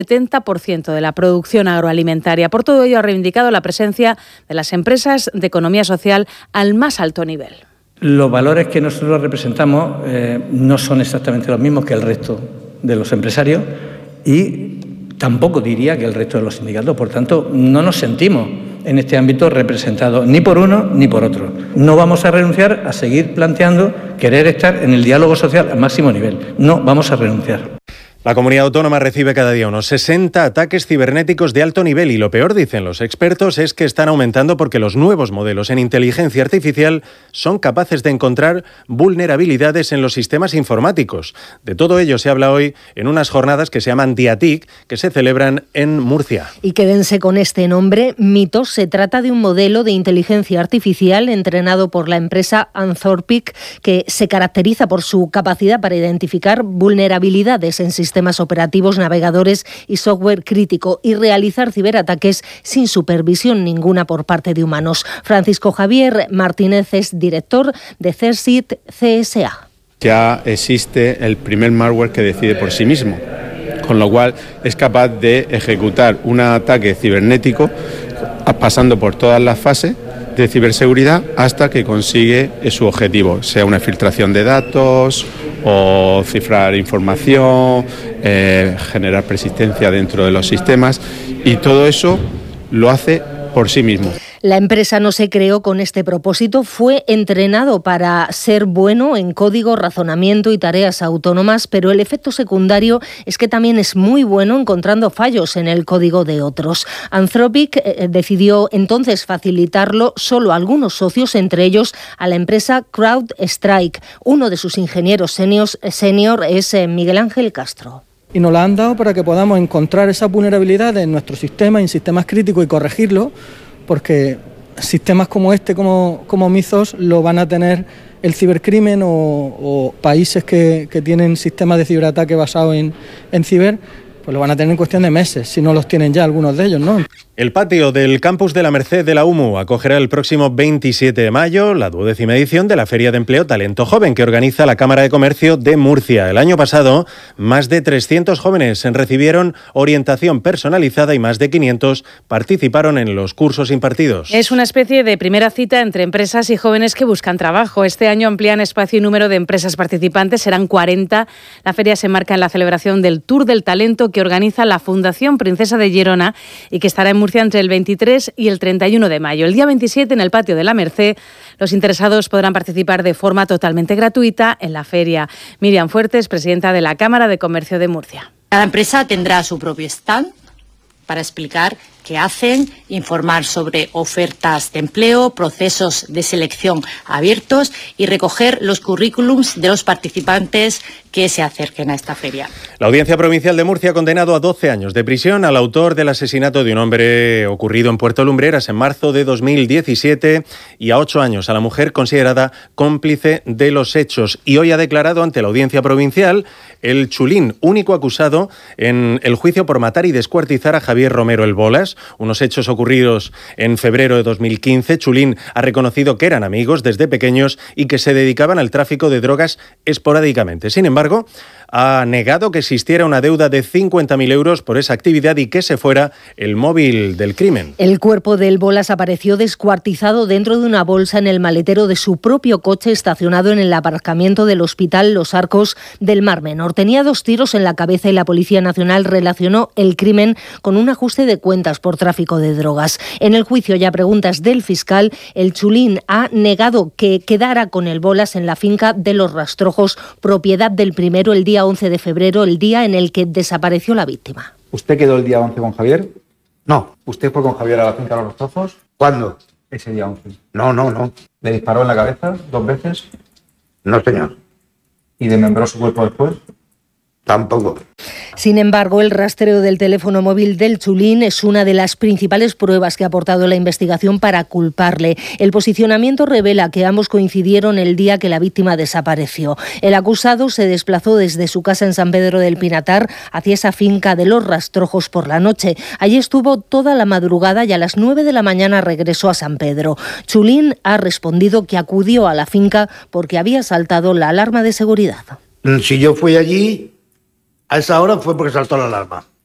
70% de la producción agroalimentaria. Por todo ello ha reivindicado la presencia de las empresas de economía social al más alto nivel. Los valores que nosotros representamos no son exactamente los mismos que el resto de los empresarios y tampoco diría que el resto de los sindicatos. Por tanto, no nos sentimos en este ámbito representados ni por uno ni por otro. No vamos a renunciar a seguir planteando querer estar en el diálogo social al máximo nivel. No vamos a renunciar. La comunidad autónoma recibe cada día unos 60 ataques cibernéticos de alto nivel y lo peor, dicen los expertos, es que están aumentando porque los nuevos modelos en inteligencia artificial son capaces de encontrar vulnerabilidades en los sistemas informáticos. De todo ello se habla hoy en unas jornadas que se llaman DIATIC, que se celebran en Murcia. Y quédense con este nombre, Mythos. Se trata de un modelo de inteligencia artificial entrenado por la empresa Anthropic que se caracteriza por su capacidad para identificar vulnerabilidades en sistemas operativos, navegadores y software crítico y realizar ciberataques sin supervisión ninguna por parte de humanos. Francisco Javier Martínez es director de CERSIT CSA. Ya existe el primer malware que decide por sí mismo, con lo cual es capaz de ejecutar un ataque cibernético pasando por todas las fases de ciberseguridad hasta que consigue su objetivo, sea una filtración de datos o cifrar información, generar persistencia dentro de los sistemas, y todo eso lo hace por sí mismo. La empresa no se creó con este propósito, fue entrenado para ser bueno en código, razonamiento y tareas autónomas, pero el efecto secundario es que también es muy bueno encontrando fallos en el código de otros. Anthropic decidió entonces facilitarlo solo a algunos socios, entre ellos a la empresa CrowdStrike. Uno de sus ingenieros senior es Miguel Ángel Castro. Y nos la han dado para que podamos encontrar esas vulnerabilidades en nuestro sistema, en sistemas críticos, y corregirlo, porque sistemas como este, como Mythos, lo van a tener el cibercrimen o países que tienen sistemas de ciberataque basados en ciber, pues lo van a tener en cuestión de meses, si no los tienen ya algunos de ellos, ¿no? El patio del campus de la Merced de la UMU acogerá el próximo 27 de mayo la 12ª edición de la Feria de Empleo Talento Joven que organiza la Cámara de Comercio de Murcia. El año pasado, más de 300 jóvenes recibieron orientación personalizada y más de 500 participaron en los cursos impartidos. Es una especie de primera cita entre empresas y jóvenes que buscan trabajo. Este año amplían espacio y número de empresas participantes, serán 40. La feria se enmarca en la celebración del Tour del Talento que organiza la Fundación Princesa de Gerona y que estará en Murcia entre el 23 y el 31 de mayo. El día 27, en el patio de la Merced, los interesados podrán participar de forma totalmente gratuita en la feria. Miriam Fuertes, presidenta de la Cámara de Comercio de Murcia. Cada empresa tendrá su propio stand para explicar qué hacen, informar sobre ofertas de empleo, procesos de selección abiertos y recoger los currículums de los participantes que se acerquen a esta feria. La Audiencia Provincial de Murcia ha condenado a 12 años de prisión al autor del asesinato de un hombre ocurrido en Puerto Lumbreras en marzo de 2017 y a 8 años a la mujer considerada cómplice de los hechos. Y hoy ha declarado ante la Audiencia Provincial el chulín, único acusado en el juicio por matar y descuartizar a Javier Romero el Bolas, unos hechos ocurridos en febrero de 2015. Chulín ha reconocido que eran amigos desde pequeños y que se dedicaban al tráfico de drogas esporádicamente. Sin embargo, ha negado que existiera una deuda de 50.000 euros por esa actividad y que ese fuera el móvil del crimen. El cuerpo del Bolas apareció descuartizado dentro de una bolsa en el maletero de su propio coche estacionado en el aparcamiento del Hospital Los Arcos del Mar Menor. Tenía 2 tiros en la cabeza y la Policía Nacional relacionó el crimen con un ajuste de cuentas por tráfico de drogas. En el juicio y a preguntas del fiscal, el chulín ha negado que quedara con el Bolas en la finca de Los Rastrojos, propiedad del primero, el día 11 de febrero, el día en el que desapareció la víctima. ¿Usted quedó el día 11 con Javier? No. ¿Usted fue con Javier a la finca de Los Rastrojos? ¿Cuándo? Ese día 11. No. ¿Le disparó en la cabeza 2 veces? No, señor. ¿Y desmembró su cuerpo después? Tampoco. Sin embargo, el rastreo del teléfono móvil del chulín es una de las principales pruebas que ha aportado la investigación para culparle. El posicionamiento revela que ambos coincidieron el día que la víctima desapareció. El acusado se desplazó desde su casa en San Pedro del Pinatar hacia esa finca de Los Rastrojos por la noche. Allí estuvo toda la madrugada y a las 9 de la mañana regresó a San Pedro. Chulín ha respondido que acudió a la finca porque había saltado la alarma de seguridad. Si yo fui allí, a esa hora fue porque saltó la alarma.